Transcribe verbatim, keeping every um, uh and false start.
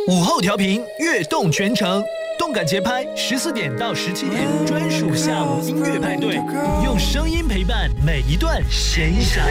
午后调频，悦动全程，动感节拍，十四点到十七点，专属下午音乐派对，用声音陪伴每一段闲暇。